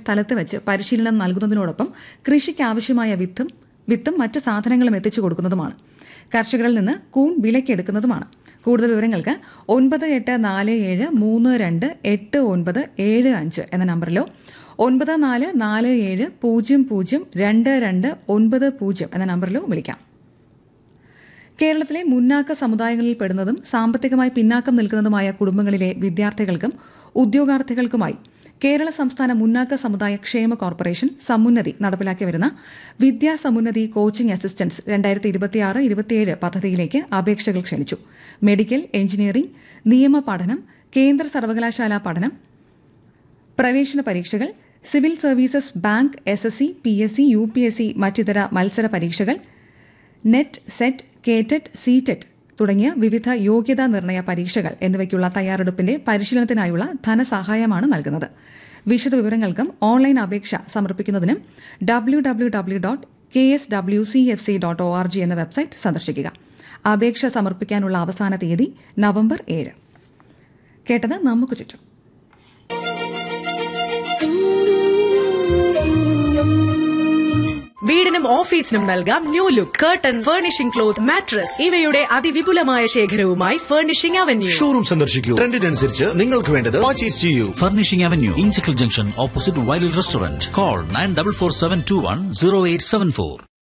സ്ഥലത്ത് വെച്ച് പരിശീലനം നൽകുന്നതിനോടൊപ്പം കൃഷിക്ക് ആവശ്യമായ വിത്തും മറ്റ് സാധനങ്ങളും എത്തിച്ചു കൊടുക്കുന്നതുമാണ്. കർഷകരിൽ നിന്ന് കൂൺ വിലയ്ക്കെടുക്കുന്നതുമാണ്. കൂടുതൽ വിവരങ്ങൾക്ക് 9447328975 എന്ന നമ്പറിലോ 9447002290 എന്ന നമ്പറിലോ വിളിക്കാം. കേരളത്തിലെ മുന്നാക്ക സമുദായങ്ങളിൽ പെടുന്നതും സാമ്പത്തികമായി പിന്നാക്കം നിൽക്കുന്നതുമായ കുടുംബങ്ങളിലെ വിദ്യാർത്ഥികൾക്കും ഉദ്യോഗാർത്ഥികൾക്കുമായി കേരള സംസ്ഥാന മുന്നാക്ക സമുദായ ക്ഷേമ കോർപ്പറേഷൻ സമുന്നതി നടപ്പിലാക്കി വരുന്ന വിദ്യാസമുന്നതി കോച്ചിംഗ് അസിസ്റ്റൻസ് 2026-27 പദ്ധതിയിലേക്ക് അപേക്ഷകൾ ക്ഷണിച്ചു. മെഡിക്കൽ, എഞ്ചിനീയറിംഗ്, നിയമ പഠനം, കേന്ദ്ര സർവകലാശാല പഠനം, പ്രവേശന പരീക്ഷകൾ, civil services, bank, SSC, PSC, UPSC, മറ്റിതര മത്സര പരീക്ഷകൾ, നെറ്റ്, സെറ്റ്, കേറ്ററ്റ്, സീറ്റെറ്റ് തുടങ്ങിയ വിവിധ യോഗ്യതാ നിർണയ പരീക്ഷകൾ എന്നിവയ്ക്കുള്ള തയ്യാറെടുപ്പിന്റെ പരിശീലനത്തിനായുള്ള ധനസഹായമാണ് നൽകുന്നത്. വിശദവിവരങ്ങൾക്കും ഓൺലൈൻ അപേക്ഷ സമർപ്പിക്കുന്നതിനും www.kswcfc.org എന്ന വെബ്സൈറ്റ് സന്ദർശിക്കുക. അപേക്ഷ സമർപ്പിക്കാനുള്ള അവസാന തീയതി നവംബർ 7. കേട്ടത് നമുക്ക് ചുറ്റും. വീടിനും ഓഫീസിനും നൽകാം new look. Curtain, furnishing cloth, mattress ഇവയുടെ അതിവിപുലമായ ശേഖരവുമായി ഫർണിഷിംഗ് അവന്യൂ. ഷോറൂം സന്ദർശിക്കൂ. ട്രെൻഡിനനുസരിച്ച് നിങ്ങൾക്ക് വേണ്ടത് പർച്ചേസ് ചെയ്യൂ. Furnishing avenue, Inchakkal junction, opposite വൈലിൽ restaurant. Call 9447210874.